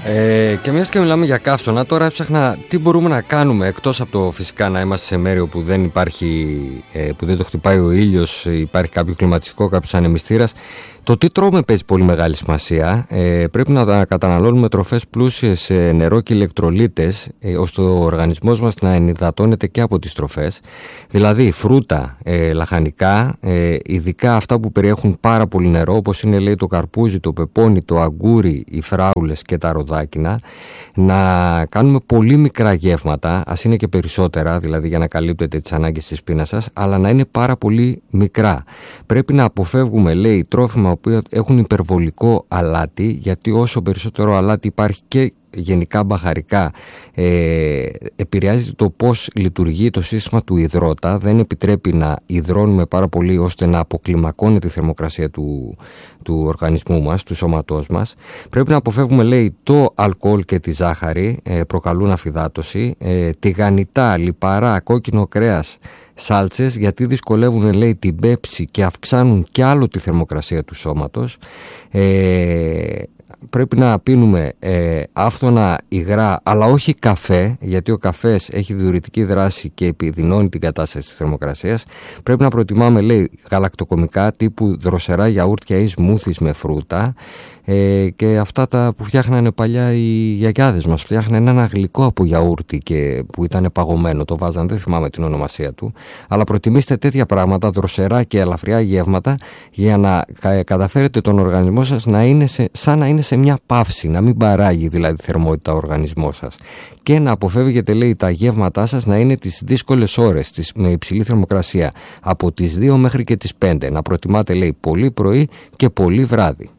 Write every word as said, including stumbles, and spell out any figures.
Ε, και μιας και μιλάμε για καύσωνα, τώρα έψαχνα τι μπορούμε να κάνουμε εκτός από το φυσικά να είμαστε σε μέρη όπου δεν υπάρχει, ε, που δεν το χτυπάει ο ήλιος, υπάρχει κάποιο κλιματιστικό, κάποιος ανεμιστήρας. Το τι τρώμε παίζει πολύ μεγάλη σημασία. Ε, πρέπει να καταναλώνουμε τροφές πλούσιες σε νερό και ηλεκτρολίτες, ε, ώστε ο οργανισμός μας να ενυδατώνεται και από τις τροφές. Δηλαδή φρούτα, ε, λαχανικά, ε, ειδικά αυτά που περιέχουν πάρα πολύ νερό, όπως είναι λέει το καρπούζι, το πεπόνι, το αγκούρι, οι φράουλες και τα ροδάκινα. Να κάνουμε πολύ μικρά γεύματα, ας είναι και περισσότερα, δηλαδή για να καλύπτετε τις ανάγκες της πείνας σας, αλλά να είναι πάρα πολύ μικρά. Πρέπει να αποφεύγουμε, λέει, τρόφιμα που έχουν υπερβολικό αλάτι, γιατί όσο περισσότερο αλάτι υπάρχει και γενικά μπαχαρικά, ε, επηρεάζει το πώς λειτουργεί το σύστημα του υδρότα, δεν επιτρέπει να υδρώνουμε πάρα πολύ ώστε να αποκλιμακώνει τη θερμοκρασία του, του οργανισμού μας, του σώματός μας. Πρέπει να αποφεύγουμε, λέει, το αλκοόλ και τη ζάχαρη, ε, προκαλούν αφυδάτωση, ε, τηγανιτά, λιπαρά, κόκκινο κρέας, σάλτσες, γιατί δυσκολεύουν, λέει, την πέψη και αυξάνουν κι άλλο τη θερμοκρασία του σώματος. Ε, πρέπει να πίνουμε ε, άφθονα υγρά, αλλά όχι καφέ, γιατί ο καφές έχει διουρητική δράση και επιδεινώνει την κατάσταση της θερμοκρασίας. Πρέπει να προτιμάμε, λέει, γαλακτοκομικά τύπου δροσερά γιαούρτια ή σμούθις με φρούτα. Ε, και αυτά τα που φτιάχνανε παλιά οι γιαγιάδες μας, φτιάχνανε ένα γλυκό από γιαούρτι και που ήταν παγωμένο, το βάζαν, δεν θυμάμαι την ονομασία του, αλλά προτιμήστε τέτοια πράγματα, δροσερά και ελαφριά γεύματα, για να καταφέρετε τον οργανισμό σας να είναι σε, σαν να είναι σε μια παύση, να μην παράγει δηλαδή θερμότητα ο οργανισμός σας, και να αποφεύγετε, λέει, τα γεύματά σας να είναι τις δύσκολες ώρες τις, με υψηλή θερμοκρασία, από τις δύο μέχρι και τις πέντε. Να προτιμάτε, λέει, πολύ πρωί και πολύ βράδυ.